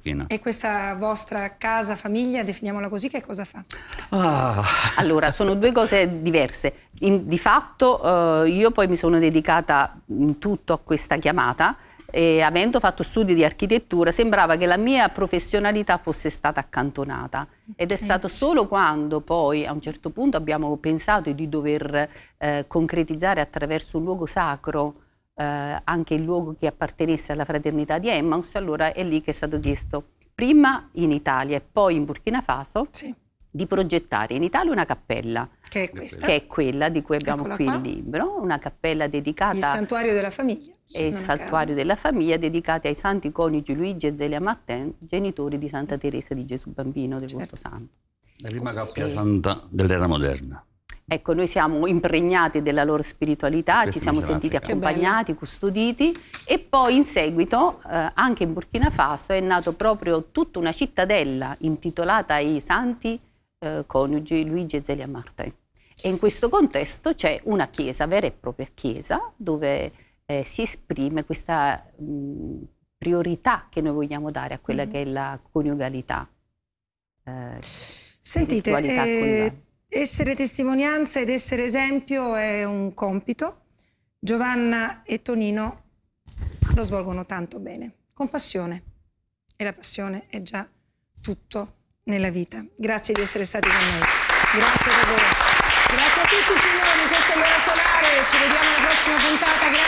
Burkina. E questa vostra casa, famiglia, definiamola così, che cosa fa? Allora, sono due cose diverse. Di fatto io poi mi sono dedicata in tutto a questa chiamata e avendo fatto studi di architettura sembrava che la mia professionalità fosse stata accantonata ed è stato solo quando poi a un certo punto abbiamo pensato di dover concretizzare attraverso un luogo sacro anche il luogo che appartenesse alla fraternità di Emmaus, allora è lì che è stato chiesto prima in Italia e poi in Burkina Faso di progettare in Italia una cappella che è questa, che è quella di cui abbiamo Eccola qui qua. il libro, una cappella dedicata Il santuario della famiglia. è il santuario della famiglia dedicati ai santi coniugi Luigi e Zelia Martin, genitori di Santa Teresa di Gesù Bambino del Volto Santo. La prima cappella santa dell'era moderna. Ecco, noi siamo impregnati della loro spiritualità, ci siamo sentiti accompagnati, custoditi e poi in seguito anche in Burkina Faso è nato proprio tutta una cittadella intitolata ai santi coniugi Luigi e Zelia Martin. E in questo contesto c'è una chiesa, vera e propria chiesa, dove si esprime questa priorità che noi vogliamo dare a quella che è la coniugalità. Sentite, coniugale. essere testimonianza ed essere esempio è un compito. Giovanna e Tonino lo svolgono tanto bene, con passione. E la passione è già tutto nella vita. Grazie di essere stati con noi. Grazie davvero. Grazie a tutti signori, questo è l'Ora Solare, ci vediamo alla prossima puntata. Grazie.